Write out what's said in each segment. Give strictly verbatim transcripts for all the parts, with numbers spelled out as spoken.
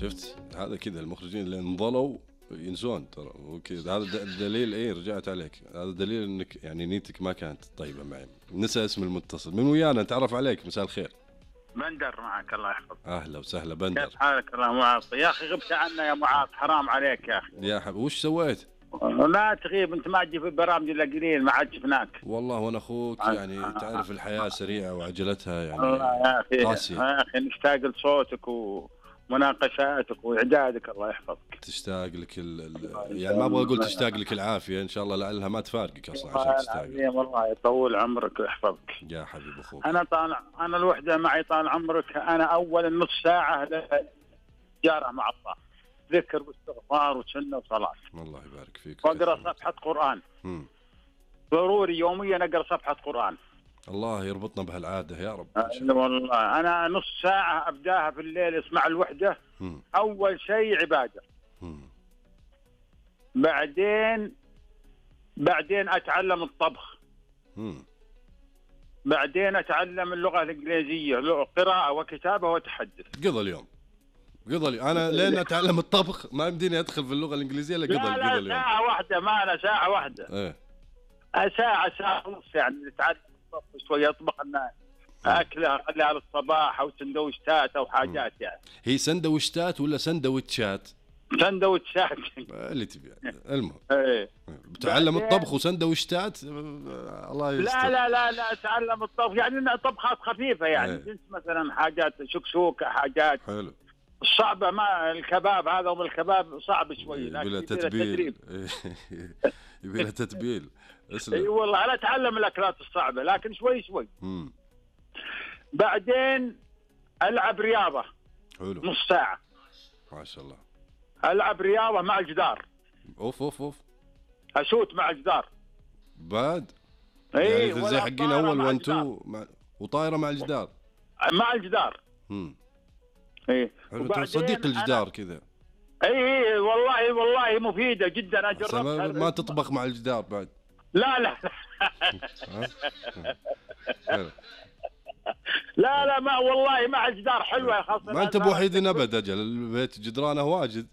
شفت هذا كذا المخرجين اللي انظلوا ينسون ترى وكذا. هذا دليل ايه رجعت عليك، هذا دليل انك يعني نيتك ما كانت طيبه معي. نسى اسم المتصل من ويانا، نتعرف عليك. مساء الخير. بندر معك الله يحفظك. اهلا وسهلا بندر. كيف حالك الله معاطي؟ يا اخي غبت عنا يا معاط، حرام عليك يا اخي. يا حبيبي وش سويت؟ لا تغيب انت، ما تجي في البرامج الا قليل، ما عاد شفناك. والله وانا اخوك يعني تعرف الحياه سريعه وعجلتها يعني الله يا اخي قاسيه. يا اخي نشتاق لصوتك ومناقشاتك واعدادك الله يحفظك. تشتاق لك ال... ال... يعني ما ابغى اقول تشتاق لك العافيه، ان شاء الله لعلها ما تفارقك اصلا عشان تشتاق. والله يطول عمرك ويحفظك يا حبيب اخوك. انا طالع انا الوحده معي طال عمرك، انا اول نص ساعه جاره مع الله، ذكر واستغفار وسنه وصلاه. الله يبارك فيك. واقرا صفحه قران. امم ضروري يوميا اقرا صفحه قران. الله يربطنا بهالعاده يا رب. أه والله انا نص ساعه ابداها في الليل اسمع الوحده. مم. اول شيء عباده. مم. بعدين بعدين اتعلم الطبخ. مم. بعدين اتعلم اللغه الانجليزيه، قراءه وكتابه وتحدث. قضى اليوم قضى اليوم انا لين اتعلم الطبخ ما يمديني ادخل في اللغه الانجليزيه الا قضى لا قضى لا اليوم. ساعه واحده، ما أنا ساعه واحده. ايه ساعه ساعه ونص يعني نتعلم الطبخ شويه، اطبخ لنا اكله اخليها للصباح او سندويشتات او حاجات يعني. هي سندويشتات ولا سندويتشات؟ سندويشتات اللي تبي يعني. المهم ايه بتعلم الطبخ وسندويشتات. الله يستر. لا لا لا لا اتعلم الطبخ يعني طبخات خفيفه يعني. ايه. جنس مثلا حاجات شكشوكه، حاجات حلو. الصعبه ما الكباب هذا ومن الكباب صعب شوي، يبي له لكن تتبيل. يبي له تتبيل. اي والله انا اتعلم الاكلات الصعبه لكن شوي شوي. امم بعدين العب رياضه. حلو. نص ساعه ما شاء الله. العب رياضه مع الجدار. اوف اوف اوف. اشوت مع الجدار بعد اي يعني زي حقين اول وان تو مع... وطايره مع الجدار. مع الجدار. امم اي صديق الجدار كذا. اي اي والله والله مفيده جدا، اجربها. ما تطبخ مع الجدار بعد؟ لا لا لا لا ما والله مع الجدار حلوه خاصه. ما انت بوحيد ابد اجل البيت جدرانه واجد.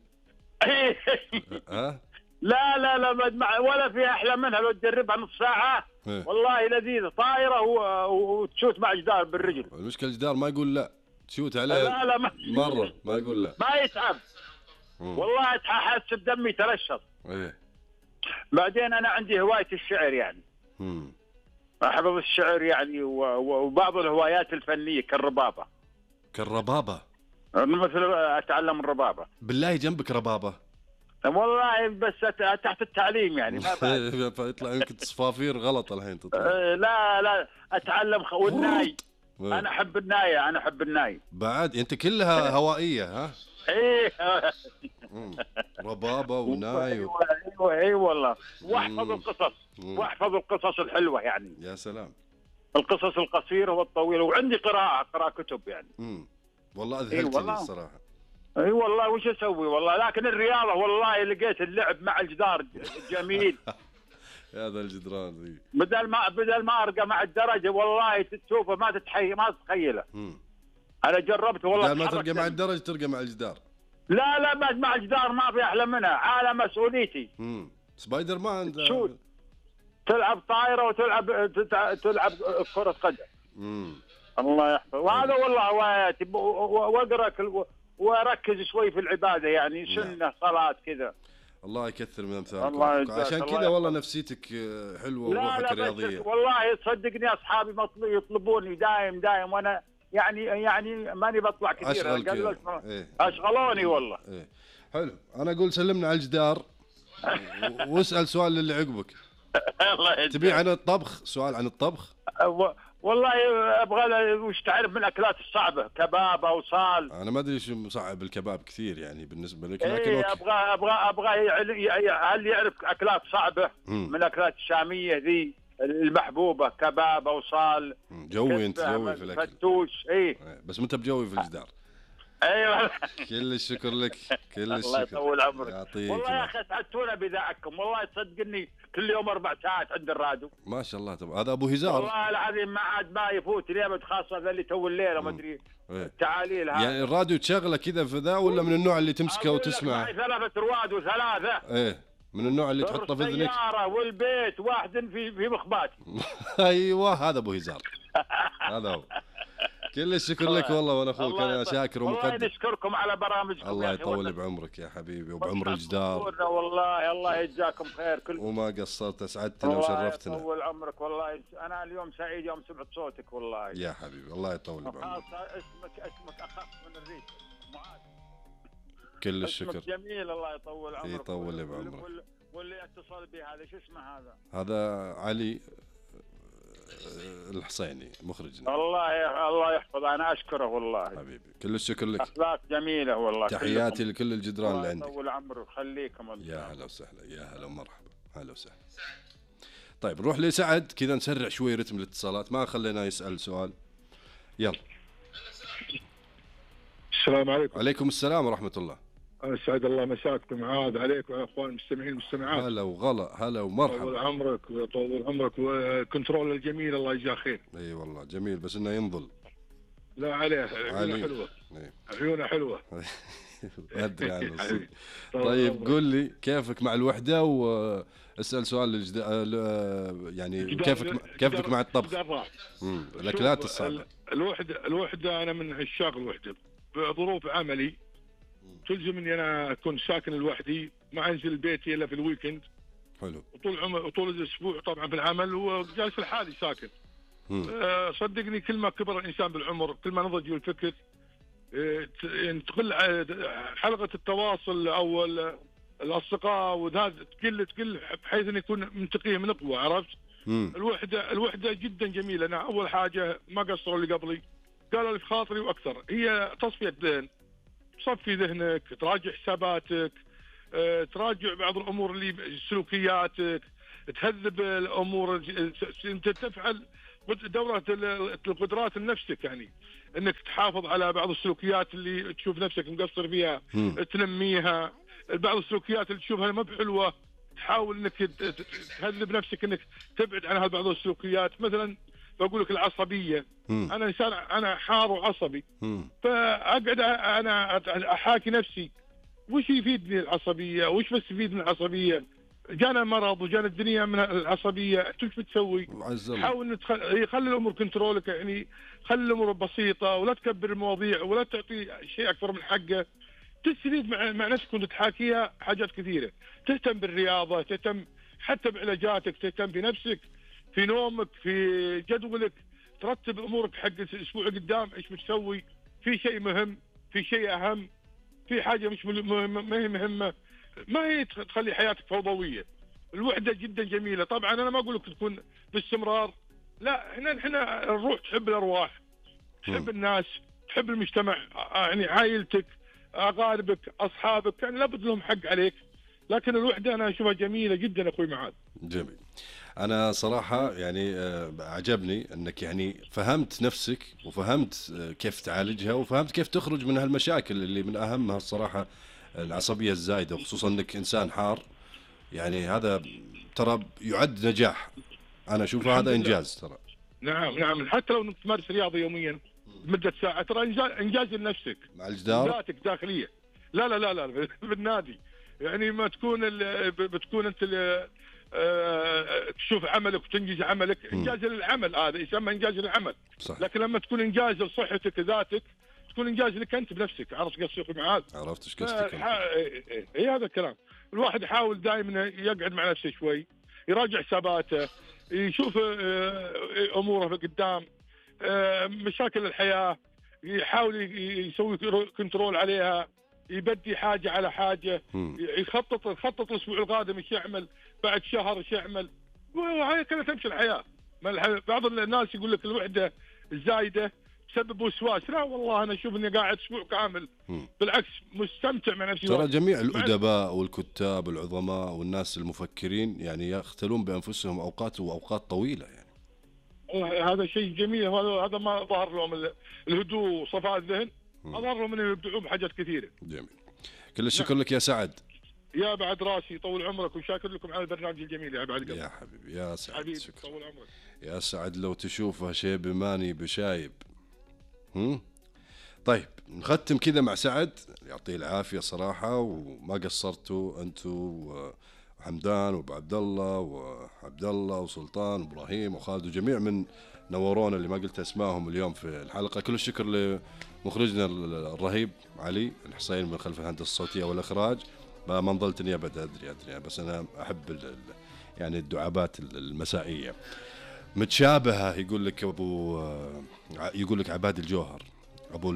ها لا لا لا مع ولا في احلى منها لو تجربها نص ساعه. والله لذيذه، طايره وتشوت مع جدار بالرجل. المشكله الجدار ما يقول لا، تشوت عليه. لا لا ما مره ما يقول لا، ما يتعب. والله احس بدمي ترشط. ايه. بعدين انا عندي هوايه الشعر يعني. امم احفظ الشعر يعني وبعض الهوايات الفنيه كالربابه. كالربابه؟ مثل اتعلم الربابه. بالله جنبك ربابه؟ والله بس تحت التعليم يعني ما بعد. فيطلع يمكن صفافير غلط الحين تطلع. لا لا اتعلم خ... والناي. انا احب النايه، انا احب الناي. بعد انت كلها هوائيه ها؟ ايه ربابه وناي. ايوه ايوه اي والله. واحفظ القصص، واحفظ القصص الحلوه يعني. يا سلام. القصص القصيره والطويله، وعندي قراءه قراءه كتب يعني. امم والله اذهلتني الصراحه. اي والله وش اسوي والله، لكن الرياضه والله لقيت اللعب مع الجدار جميل. هذا الجدران ذي بدل ما بدل ما ارقى مع الدرجه والله تشوفه ما تتحي ما تتخيله. انا جربت والله. بدل ما ترقى مع الدرج ترقى مع الجدار. لا لا بعد مع الجدار ما في احلى منها، عالم مسؤوليتي. امم سبايدر مان. شو تلعب طايره وتلعب تلعب كره قدم. امم الله يحفظ. وهذا والله هواياتي، واقرا واركز شوي في العباده يعني، سنه صلاه كذا. الله يكثر من امثالك. عشان كذا والله نفسيتك حلوه وروحك رياضيه. والله تصدقني اصحابي يطلبوني دايم دايم، وانا يعني يعني ماني بطلع كثير. إيه. اشغلوني والله. إيه. حلو. انا اقول سلمنا على الجدار واسال سؤال اللي عقبك. الله تبي عن الطبخ؟ سؤال عن الطبخ؟ والله ابغى وش تعرف من الاكلات الصعبه، كباب او صال. انا ما ادري شو مصعب الكباب كثير يعني بالنسبه لك، لكن إيه ابغى ابغى ابغى هل يعرف اكلات صعبه من الاكلات الشاميه ذي المحبوبه، كباب او صال. جوي انت جوي في الاكل. فتوش. اي بس انت بجوي في الجدار. ايوه. كل الشكر لك، كل الله الشكر. يطول عمرك. يعطيك والله يا العافية. اخي اسعدتونا بذاعكم، والله تصدقني كل يوم اربع ساعات عند الراديو. ما شاء الله. طب هذا ابو هزار. والله العظيم ما عاد ما يفوت اليوم، خاصه ذا اللي تو الليله ما ادري إيه. التعاليل هذه. يعني الراديو تشغله كذا في ذا، ولا من النوع اللي تمسكه أقول لك وتسمعه؟ معي ثلاثه رواد وثلاثه. ايه، من النوع اللي تحطه في اذنك. السياره والبيت واحد في في مخباتي. ايوه هذا ابو هزار، هذا هو. كل الشكر لك والله، وانا اخوك الله انا يط- شاكر والله ومقدر. نشكركم على برامجكم. الله يا أخي، يطول والله بعمرك يا حبيبي وبعمر الجدار، والله الله يجزاكم خير كلكم. وما قصرت، اسعدتنا الله وشرفتنا. يطول عمرك والله، انا اليوم سعيد يوم سمعت صوتك والله. يا حبيبي الله يطول بعمرك. خاصة اسمك اسمك اخف من الريش معاذ. كل اسمك الشكر. جميل، الله يطول عمرك. يطول وال- بعمرك. وال- واللي اتصل به هذا شو اسمه هذا؟ هذا علي الحصيني مخرجنا. الله الله يحفظه، انا اشكره والله. حبيبي كل الشكر لك. اخلاق جميله والله. تحياتي كلكم. لكل الجدران اللي الله عندك. يطول عمرك خليكم والله. يا هلا وسهلا، يا هلا ومرحبا، هلا وسهلا. طيب نروح لسعد كذا، نسرع شوي رتم الاتصالات، ما خلينا يسأل سؤال. يلا. السلام عليكم. عليكم السلام ورحمة الله. اسعد الله مساكم معاذ عليك وعلى اخوان المستمعين والمستمعات. هلا وغلا، هلا طول ومرحبا. عمرك ويطول عمرك، وكنترول الجميل الله يجزاه خير. اي والله جميل، بس انه ينظل. لا عليه، عيونه علي. حلوه، إيه. عيونه حلوه. ادري عنه. حبيبي. طول طيب عمرك. قول لي كيفك مع الوحدة، واسأل سؤال للجد... آه، يعني جدار- كيفك كيفك جدار- مع الطبخ؟ جدار راح. مم. الاكلات شوف، الصعبة. ال- الوحده الوحده انا من عشاق الوحده. بظروف عملي تلزمني انا اكون ساكن لوحدي، ما انزل بيتي الا في الويكند، حلو. وطول عمر وطول الاسبوع طبعا في العمل، وجالس لحالي ساكن. مم. آه، صدقني كل ما كبر الانسان بالعمر كل ما نضج الفكر، آه، ت- يعني تقل ع- حلقه التواصل او ال- الاصدقاء وهذا تقل تقل بحيث انه يكون منتقيه من قوه، عرفت؟ مم. الوحده الوحده جدا جميله. انا اول حاجه ما قصروا اللي قبلي، قالوا لي في خاطري واكثر، هي تصفيه ذهن، تصفي ذهنك، تراجع حساباتك، آه، تراجع بعض الامور اللي سلوكياتك، تهذب الامور، انت تفعل دوره القدرات لنفسك، يعني انك تحافظ على بعض السلوكيات اللي تشوف نفسك مقصر فيها، مم. تنميها. بعض السلوكيات اللي تشوفها ما بحلوه تحاول انك ت- ت- تهذب نفسك، انك تبعد عن بعض السلوكيات. مثلا بقول لك العصبيه، مم. انا انسان انا حار وعصبي، مم. فاقعد انا احاكي نفسي وش يفيدني العصبيه، وش بستفيد من العصبيه؟ جانا مرض وجانا الدنيا من العصبيه، وش بتسوي؟ عز الله. حاول إن تخل... خلي الامور كنترولك، يعني خلي الامور بسيطه، ولا تكبر المواضيع، ولا تعطي شيء اكثر من حقه. تستفيد مع مع نفسك وانت تحاكيها حاجات كثيره، تهتم بالرياضه، تهتم حتى بعلاجاتك، تهتم بنفسك، في نومك، في جدولك، ترتب امورك حق الاسبوع قدام، ايش بتسوي؟ في شيء مهم، في شيء اهم، في حاجه مش مهمه ما هي مهمه، ما هي تخ- تخلي حياتك فوضويه. الوحده جدا جميله، طبعا انا ما اقول لك تكون باستمرار، لا، احنا احنا الروح تحب الارواح، تحب مم. الناس، تحب المجتمع، ع- يعني عائلتك، اقاربك، اصحابك، يعني لابد لهم حق عليك. لكن الوحده انا اشوفها جميله جدا اخوي معاذ. جميل. أنا صراحة يعني آه، عجبني أنك يعني فهمت نفسك، وفهمت آه، كيف تعالجها، وفهمت كيف تخرج من هالمشاكل اللي من أهمها الصراحة العصبية الزايدة، وخصوصا أنك إنسان حار. يعني هذا ترى يعد نجاح، أنا أشوفه هذا الحمد لله. إنجاز ترى. نعم نعم، حتى لو تمارس رياضه يوميا لمده ساعه ترى إنجاز- انجاز لنفسك، مع الجدار. ذاتك داخليه. لا لا لا لا بالنادي، يعني ما تكون ال- ب- بتكون انت ال- آه، تشوف عملك وتنجز عملك، انجاز للعمل هذا يسمى انجاز للعمل. صح. لكن لما تكون انجاز لصحتك ذاتك تكون انجاز لك انت بنفسك، عرفت قصدي اخوي معاذ؟ عرفت ايش ف- قصدك؟ ح- اي هذا الكلام. الواحد يحاول دائما يقعد مع نفسه شوي، يراجع حساباته، يشوف آه، اموره قدام، آه، مشاكل الحياه، يحاول ي- يسوي كنترول عليها، يبدي حاجه على حاجه، مم. يخطط يخطط الاسبوع القادم ايش يعمل، بعد شهر ايش يعمل، وهي كذا تمشي الحياه. ما الح- بعض الناس يقول لك الوحده الزايده تسبب وسواس، لا والله انا اشوف اني قاعد اسبوع كامل مم. بالعكس مستمتع مع نفسي. ترى جميع الأدباء والكتاب العظماء والناس المفكرين يعني يختلون بأنفسهم أوقات وأوقات طويلة يعني. والله هذا شيء جميل، هذا هذا ما ظهر لهم ال- الهدوء وصفاء الذهن، اضر من يبدعون بحاجات كثيره. جميل. كل الشكر لك يا سعد. يا بعد راسي طول عمرك، وشاكر لكم على البرنامج الجميل يا بعد قبل. يا حبيبي يا سعد حبيبي شكرا. طول عمرك يا سعد لو تشوفها شيب ماني بشايب. هم؟ طيب نختم كذا مع سعد، يعطيه العافيه صراحه، وما قصرتوا انتم وحمدان وابو عبد الله وعبد الله وسلطان وابراهيم وخالد وجميع من نورونا اللي ما قلت اسمائهم اليوم في الحلقه. كل الشكر لمخرجنا الرهيب علي الحصين من خلف الهندسه الصوتيه والاخراج. ما نظلت اني ابدا ادري ادري بس انا احب ال يعني الدعابات المسائيه متشابهه. يقول لك ابو يقول لك عباد الجوهر ابو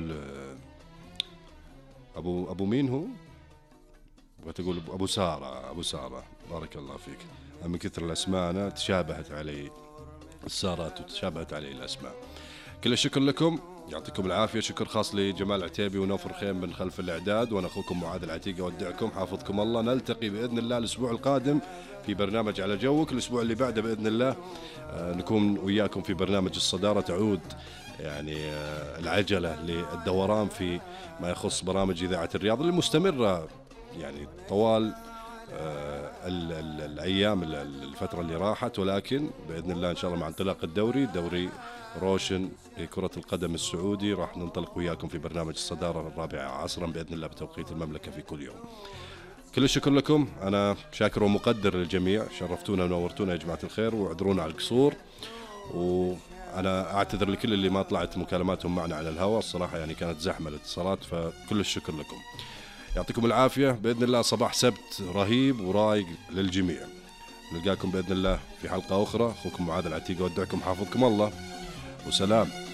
ابو ابو مين هو؟ بتقول ابو ساره ابو ساره بارك الله فيك. من كثر الاسماء انا تشابهت علي السارات وتشابهت علي الاسماء. كل الشكر لكم، يعطيكم العافيه. شكر خاص لجمال العتيبي ونوفر خيم من خلف الاعداد، وانا اخوكم معاذ العتيقي اودعكم حافظكم الله. نلتقي باذن الله الاسبوع القادم في برنامج على جوك. الاسبوع اللي بعده باذن الله آه نكون وياكم في برنامج الصداره. تعود يعني آه العجله للدوران في ما يخص برامج اذاعه الرياض المستمره يعني طوال آه ال ال الايام الفتره اللي راحت، ولكن باذن الله ان شاء الله مع انطلاق الدوري دوري روشن لكرة القدم السعودي راح ننطلق وياكم في برنامج الصدارة الرابعة عصرا بإذن الله بتوقيت المملكة في كل يوم. كل الشكر لكم، أنا شاكر ومقدر للجميع، شرفتونا ونورتونا يا جماعة الخير، واعذرونا على القصور، وأنا أعتذر لكل اللي ما طلعت مكالماتهم معنا على الهواء الصراحة يعني كانت زحمة الاتصالات، فكل الشكر لكم. يعطيكم العافية بإذن الله. صباح سبت رهيب ورايق للجميع. نلقاكم بإذن الله في حلقة أخرى. أخوكم معاذ العتيقي ودعكم حافظكم الله وسلام.